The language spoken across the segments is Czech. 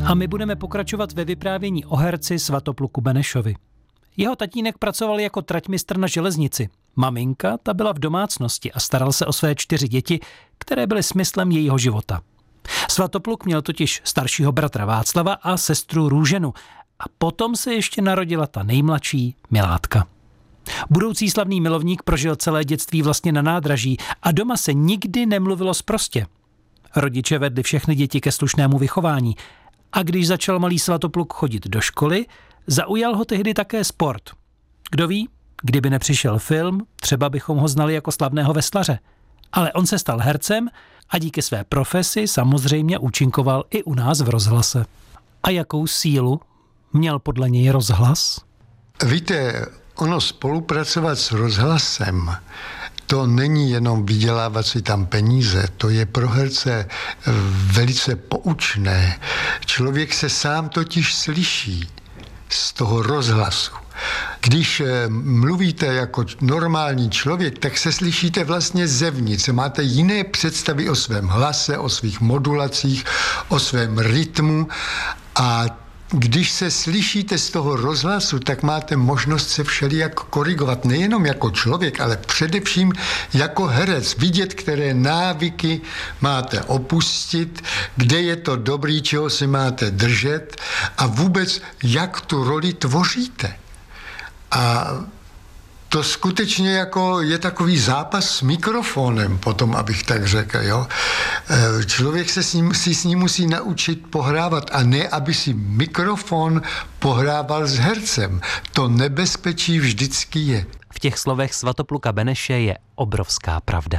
A my budeme pokračovat ve vyprávění o herci Svatopluku Benešovi. Jeho tatínek pracoval jako traťmistr na železnici. Maminka, ta byla v domácnosti a staral se o své 4 děti, které byly smyslem jejího života. Svatopluk měl totiž staršího bratra Václava a sestru Růženu. A potom se ještě narodila ta nejmladší, Milátka. Budoucí slavný milovník prožil celé dětství vlastně na nádraží a doma se nikdy nemluvilo sprostě. Rodiče vedli všechny děti ke slušnému vychování. A když začal malý Svatopluk chodit do školy, zaujal ho tehdy také sport. Kdo ví, kdyby nepřišel film, třeba bychom ho znali jako slavného veslaře. Ale on se stal hercem a díky své profesi samozřejmě účinkoval i u nás v rozhlase. A jakou sílu měl podle něj rozhlas? Víte, ono spolupracovat s rozhlasem, to není jenom vydělávat si tam peníze, to je pro herce velice poučné. Člověk se sám totiž slyší z toho rozhlasu. Když mluvíte jako normální člověk, tak se slyšíte vlastně zevnitř. Máte jiné představy o svém hlase, o svých modulacích, o svém rytmu a když se slyšíte z toho rozhlasu, tak máte možnost se všelijak korigovat. Nejenom jako člověk, ale především jako herec. Vidět, které návyky máte opustit, kde je to dobrý, čeho se máte držet a vůbec, jak tu roli tvoříte. A to skutečně jako je takový zápas s mikrofonem, potom, abych tak řekl. Jo? Člověk se s ním musí naučit pohrávat a ne, aby si mikrofon pohrával s hercem. To nebezpečí vždycky je. V těch slovech Svatopluka Beneše je obrovská pravda.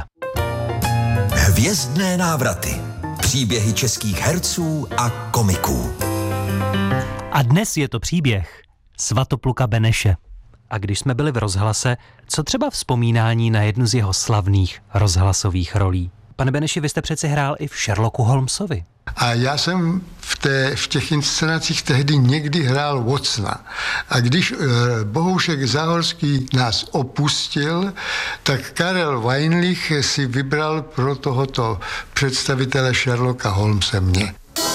Hvězdné návraty. Příběhy českých herců a komiků. A dnes je to příběh Svatopluka Beneše. A když jsme byli v rozhlase, co třeba vzpomínání na jednu z jeho slavných rozhlasových rolí? Pane Beneši, vy jste přeci hrál i v Sherlocku Holmesovi. A já jsem v těch inscenacích tehdy někdy hrál Watsona. A když Bohoušek Záhorský nás opustil, tak Karel Weinlich si vybral pro tohoto představitele Sherlocka Holmese mě.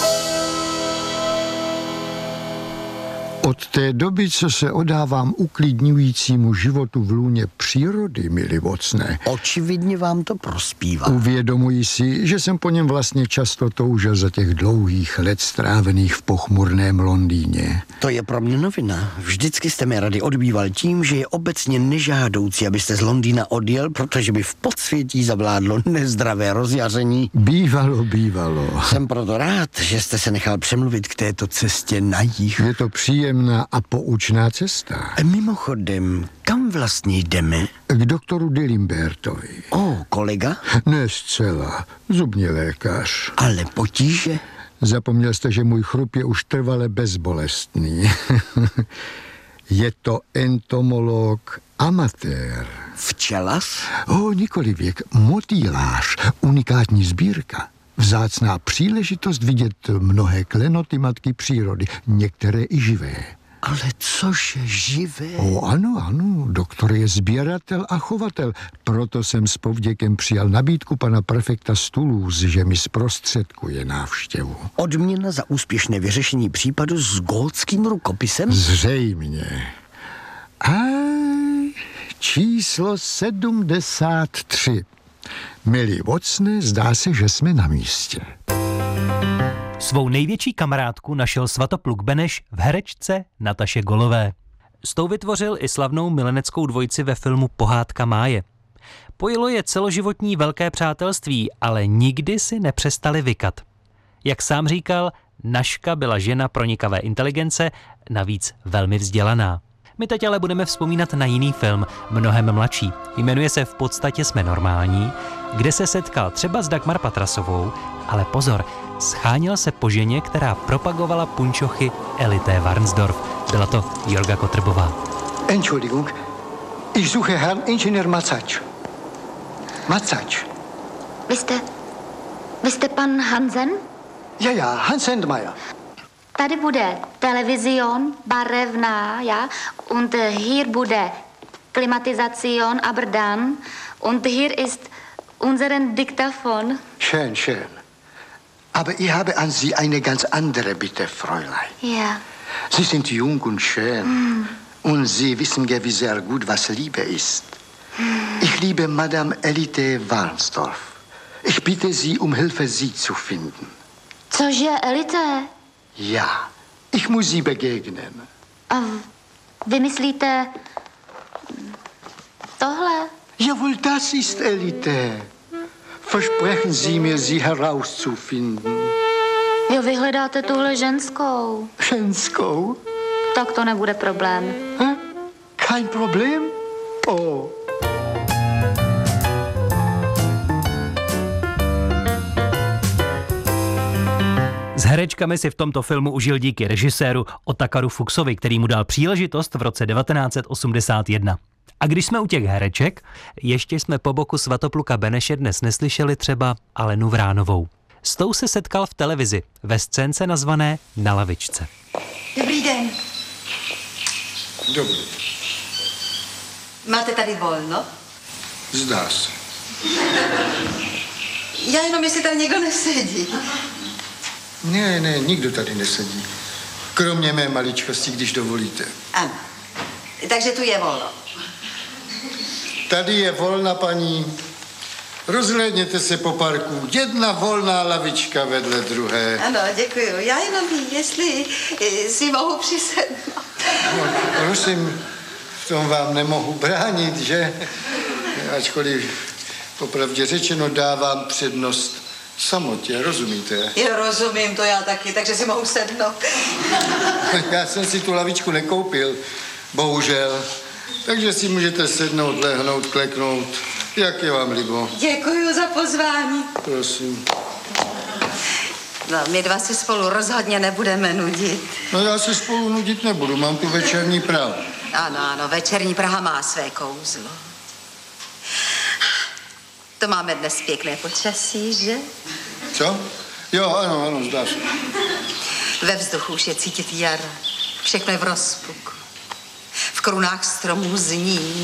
Od té doby, co se odávám uklidňujícímu životu v lůně přírody, milý Watsone. Očividně vám to prospívá. Uvědomuji si, že jsem po něm vlastně často toužil za těch dlouhých let strávených v pochmurném Londýně. To je pro mě novina. Vždycky jste mi rady odbýval tím, že je obecně nežádoucí, abyste z Londýna odjel, protože by v podsvětí zavládlo nezdravé rozjaření. Bývalo. Jsem proto rád, že jste se nechal přemluvit k této cestě na jih. Je to příjemná a poučná cesta. Mimochodem, kam vlastně jdeme? K doktoru Dilimbertovi. Kolega? Ne zcela, zubní lékař. Ale potíže? Zapomněl jste, že můj chrup je už trvale bezbolestný. Je to entomolog amatér. Včelas? Nikoli věk, motýlář, unikátní sbírka. Vzácná příležitost vidět mnohé klenoty matky přírody, některé i živé. Ale což živé? Ano, doktor je sběratel a chovatel. Proto jsem s povděkem přijal nabídku pana prefekta z Toulouse, že mi zprostředkuje návštěvu. Odměna za úspěšné vyřešení případu s gótským rukopisem? Zřejmě. A číslo 73. Milý Watsone, zdá se, že jsme na místě. Svou největší kamarádku našel Svatopluk Beneš v herečce Nataše Golové. S tou vytvořil i slavnou mileneckou dvojici ve filmu Pohádka Máje. Pojilo je celoživotní velké přátelství, ale nikdy si nepřestali vykat. Jak sám říkal, Naška byla žena pronikavé inteligence, navíc velmi vzdělaná. My teď ale budeme vzpomínat na jiný film, mnohem mladší. Jmenuje se V podstatě jsme normální, kde se setkal třeba s Dagmar Patrasovou, ale pozor, scháněl se po ženě, která propagovala punčochy Elité Varnsdorf. Byla to Jorga Kotrbová. Entschuldigung, ich suche Herrn Ingenieur Macač. Macač. Vy jste pan Hansen? Ja, Hans Sendmayer. Tady bude Television, barevná, ja, und hier bude Klimatisation, aber dann, und hier ist unseren Diktaphon. Schön. Aber ich habe an Sie eine ganz andere Bitte, Fräulein. Ja. Sie sind jung und schön. Und Sie wissen gewiss sehr gut, was Liebe ist. Ich liebe Madame Elite Warnsdorf. Ich bitte Sie um Hilfe, sie zu finden. Cože, Elite? Ja, ich muss Sie begegnen. A vy myslíte tohle? Jawohl, das ist Elite. Versprechen Sie mir, sie herauszufinden. Jo, vy hledáte tuhle ženskou. Ženskou? Tak to nebude problém. Kein Problem? Oh. S herečkami si v tomto filmu užil díky režiséru Otakaru Fuchsovi, který mu dal příležitost v roce 1981. A když jsme u těch hereček, ještě jsme po boku Svatopluka Beneše dnes neslyšeli třeba Alenu Vránovou. S tou se setkal v televizi ve scénce nazvané Na lavičce. Dobrý den. Dobrý. Máte tady volno? Zdá se. Já jenom, jestli tady někdo nesedí. Ne, nikdo tady nesedí. Kromě mé maličkosti, když dovolíte. Ano. Takže tu je volno. Tady je volna, paní. Rozhlédněte se po parku. Jedna volná lavička vedle druhé. Ano, děkuju. Já jenom jestli si mohu přisednout. No, prosím, v tom vám nemohu bránit, že? Ačkoliv popravdě řečeno dávám přednost samotě, rozumíte? Jo, rozumím, to já taky, takže si mohu sednout. Já jsem si tu lavičku nekoupil, bohužel. Takže si můžete sednout, lehnout, kleknout, jak je vám libo. Děkuju za pozvání. Prosím. No, my dva si spolu rozhodně nebudeme nudit. No já se spolu nudit nebudu, mám tu večerní Prahu. Ano, večerní Praha má své kouzlo. To máme dnes pěkné počasí, že? Co? Jo, ano, zdá se. Ve vzduchu už je cítit jaro. Všechno je v rozpuku. V korunách stromů zní